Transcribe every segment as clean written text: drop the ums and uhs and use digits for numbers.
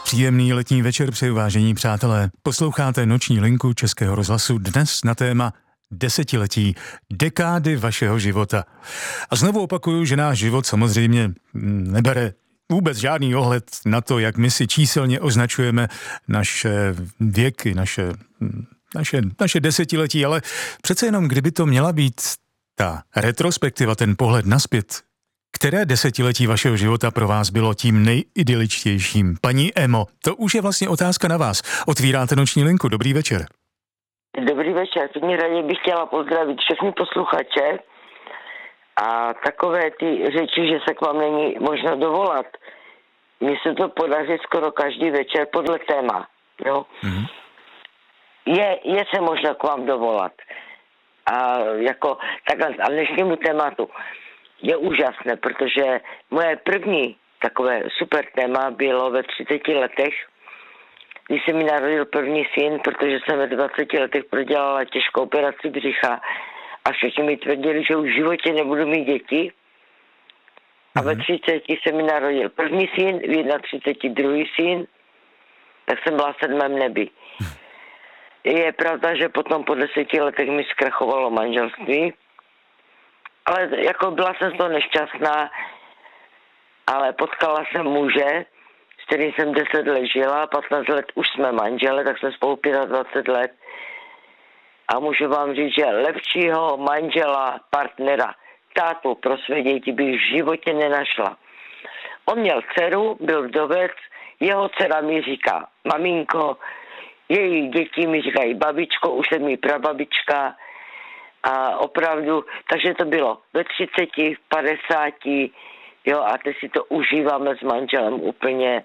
Příjemný letní večer přeju, vážení přátelé. Posloucháte Noční linku Českého rozhlasu dnes na téma desetiletí, dekády vašeho života. A znovu opakuju, že náš život samozřejmě nebere vůbec žádný ohled na to, jak my si číselně označujeme naše věky, naše desetiletí, ale přece jenom, kdyby to měla být ta retrospektiva, ten pohled nazpět, které desetiletí vašeho života pro vás bylo tím nejidyličtějším? Paní Emo, to už je vlastně otázka na vás. Otvíráte Noční linku. Dobrý večer. Dobrý večer. První radě bych chtěla pozdravit všechny posluchače a takové ty řeči, že se k vám není možno dovolat. Mně se to podaří skoro každý večer podle téma. Jo? Mm-hmm. Je se možno k vám dovolat. A jako takhle a dnešnímu tématu je úžasné, protože moje první takové super téma bylo ve 30 letech, když se mi narodil první syn, protože jsem ve 20 letech prodělala těžkou operaci břicha a všichni mi tvrdili, že už v životě nebudu mít děti. A ve 30 se mi narodil první syn, v 31 druhý syn, tak jsem byla v 7. nebi. Je pravda, že potom po 10 letech mi zkrachovalo manželství, ale jako byla jsem z toho nešťastná, ale potkala jsem muže, s kterým jsem 10 let žila, 15 let už jsme manžele, tak jsme spolu 25 let. A můžu vám říct, že lepšího manžela, partnera, tátu pro své děti bych v životě nenašla. On měl dceru, byl vdovec, jeho dcera mi říká maminko, její děti mi říkají babičko, už jsem jí prababička. A opravdu, takže to bylo ve 30, v 50, jo, a teď si to užíváme s manželem úplně.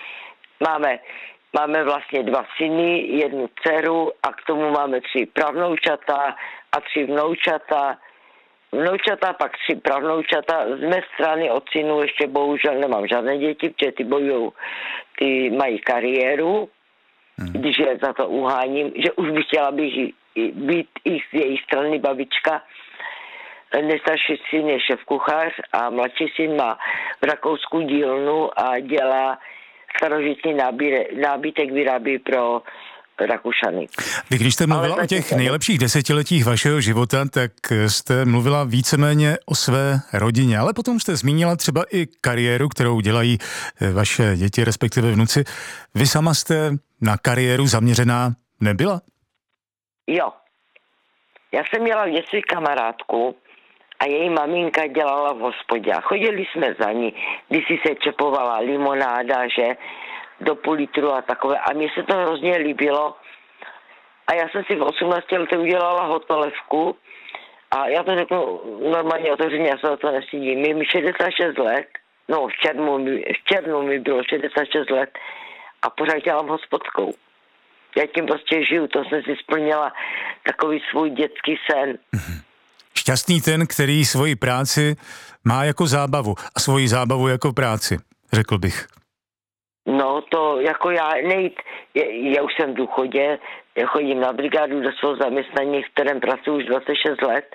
Máme vlastně 2 syny, 1 dceru a k tomu máme 3 pravnoučata a 3 vnoučata. Vnoučata, pak 3 pravnoučata. Z mé strany od synů ještě bohužel nemám žádné děti, protože ty mají kariéru, když je za to uháním, že už bych chtěla být i z její strany babička. Nejstarší syn je šéfkuchař a mladší syn má v Rakousku dílnu a dělá starožitný nábytek, vyrábí pro Rakušany. Vy když jste mluvila o těch nejlepších desetiletích vašeho života, tak jste mluvila víceméně o své rodině, ale potom jste zmínila třeba i kariéru, kterou dělají vaše děti, respektive vnuci. Vy sama jste na kariéru zaměřená nebyla? Jo. Já jsem měla v dětství kamarádku a její maminka dělala v hospodě. Chodili jsme za ní, když si se čepovala limonáda, že do půl litru a takové. A mně se to hrozně líbilo. A já jsem si v 18 letech udělala hotelevku a já to řeknu normálně otevřeně, já se o to nestydím. Je mi 66 let, no v červnu mi bylo 66 let a pořád dělám hospodkou. Já tím prostě žiju, to jsem si splnila takový svůj dětský sen. Šťastný ten, který svoji práci má jako zábavu a svoji zábavu jako práci, řekl bych. No to jako já už jsem v důchodě, já chodím na brigádu do svého zaměstnání, v kterém pracuji už 26 let,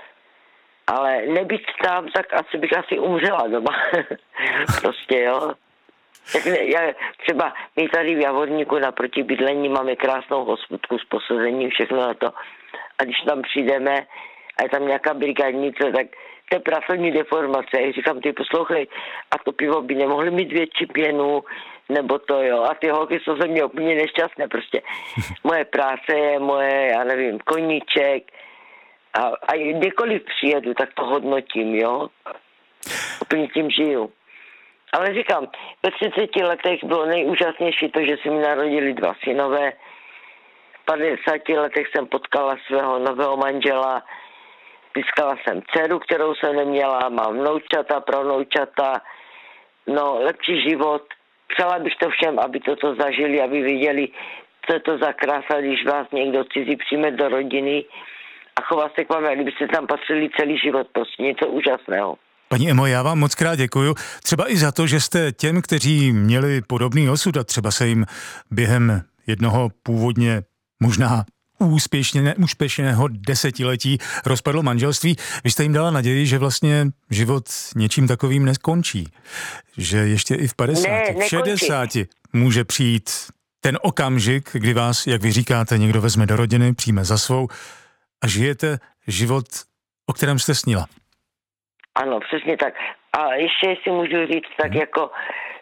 ale nebýt tam, tak asi bych umřela doma. Prostě jo. Tak třeba my tady v Javorníku naproti bydlení máme krásnou hospodku s posazením, všechno na to. A když tam přijdeme a je tam nějaká brigádnice, tak to je pracovní deformace. Já říkám, ty poslouchej, a to pivo by nemohli mít větší pěnu, nebo to jo. A ty holky jsou ze mě úplně nešťastné. Prostě moje práce je moje, já nevím, koníček. A kdekoliv přijedu, tak to hodnotím, jo. Úplně tím žiju. Ale říkám, ve 30 letech bylo nejúžasnější to, že se mi narodili 2 synové. V 50 letech jsem potkala svého nového manžela. Získala jsem dceru, kterou jsem neměla. Mám vnoučata, pravnoučata. No, lepší život. Přála bych to všem, aby toto zažili, aby viděli, co je to za krása, když vás někdo cizí přijme do rodiny a chová se k vám, jak kdybyste tam patřili celý život. Prostě něco úžasného. Paní Emo, já vám moc krát děkuju. Třeba i za to, že jste těm, kteří měli podobný osud a třeba se jim během jednoho původně možná úspěšného desetiletí rozpadlo manželství, vy jste jim dala naději, že vlastně život něčím takovým neskončí. Že ještě i v 50, v 60 může přijít ten okamžik, kdy vás, jak vy říkáte, někdo vezme do rodiny, přijme za svou a žijete život, o kterém jste snila. Ano, přesně tak. A ještě si můžu říct, tak jako,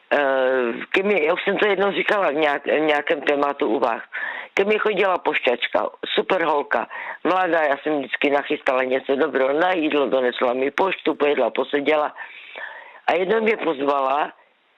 já už jsem to jednou říkala v nějakém tématu u vás. Ke mně chodila pošťačka, super holka, mladá, já jsem vždycky nachystala něco dobrého na jídlo, donesla mi poštu, pojedla, poseděla. A jednou mě pozvala,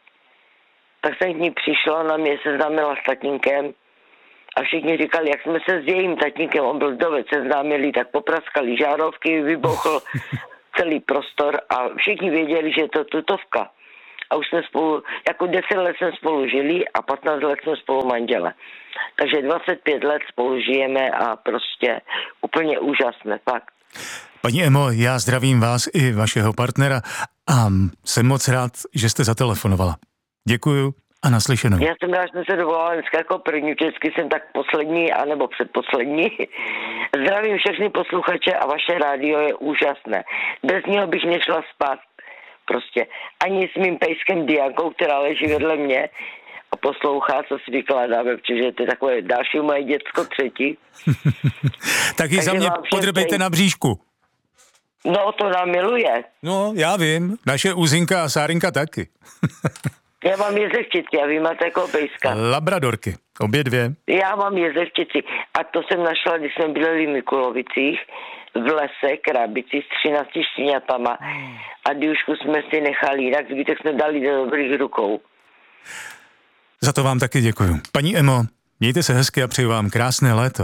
tak jsem k ní přišla, ona mě seznámila s tatínkem a všichni říkali, jak jsme se s jejím tatínkem, on byl vdovec, seznámili, tak popraskali žárovky, vybuchl celý prostor a všichni věděli, že je to tutovka. A už jsme spolu, jako 10 let jsme spolu žili a 15 let jsme spolu manžele. Takže 25 let spolu žijeme a prostě úplně úžasné, fakt. Paní Emo, já zdravím vás i vašeho partnera a jsem moc rád, že jste zatelefonovala. Děkuju a naslyšenou. Já jsem rád, že jsem se dovolala dneska jako první, vždycky jsem tak poslední, anebo předposlední. Zdravím všechny posluchače a vaše rádio je úžasné. Bez něho bych nešla spát. Prostě ani s mým pejskem Diankou, která leží vedle mě a poslouchá, co si vykládáme, protože to je takové další moje děcko třetí. Taky za mě podrbejte na bříšku. No, to nám miluje. No, já vím. Naše Uzinka a Sárinka taky. Já mám jezevčici a vy máte jako pejska. Labradorky, obě dvě. Já mám jezevčici a to jsem našla, když jsme byli v Mikulovicích, v lese, krabici s 13 štěňatama a Diušku jsme si nechali, jinak zbytek jsme dali do dobrých rukou. Za to vám taky děkuju. Paní Emo, mějte se hezky a přeju vám krásné léto.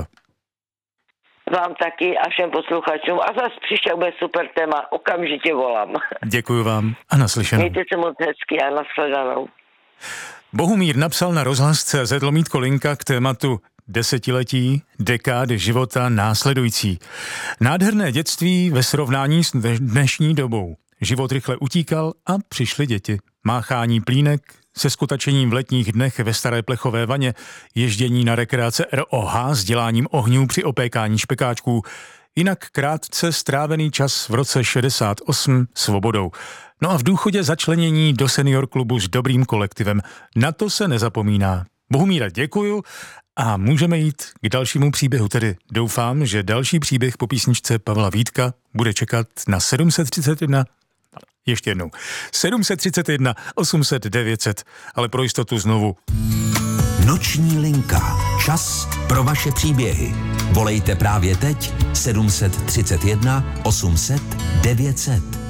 Vám taky a všem posluchačům a zase příště bude super téma, okamžitě volám. Děkuju vám a naslyšenou. Mějte se moc hezky a nashledanou. Bohumír napsal na rozhlas.cz/linka k tématu desetiletí, dekády života následující. Nádherné dětství ve srovnání s dnešní dobou. Život rychle utíkal a přišly děti. Máchání plínek, se skutačením v letních dnech ve staré plechové vaně, ježdění na rekreace ROH s děláním ohňů při opékání špekáčků, jinak krátce strávený čas v roce 68 svobodou. No a v důchodě začlenění do senior klubu s dobrým kolektivem. Na to se nezapomíná. Bohumíra, děkuju a můžeme jít k dalšímu příběhu, tedy doufám, že další příběh po písničce Pavla Vítka bude čekat na 731, ještě jednou, 731 800 900, ale pro jistotu znovu. Noční linka. Čas pro vaše příběhy. Volejte právě teď 731 800 900.